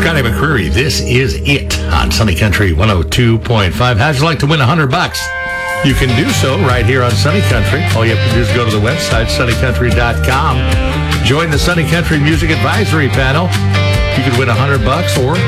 Scotty McCreery. This is it on Sunny Country 102.5. How'd you like to win $100? You can do so right here on Sunny Country. All you have to do is go to the website, sunnycountry.com. Join the Sunny Country Music Advisory Panel. You could win $100 or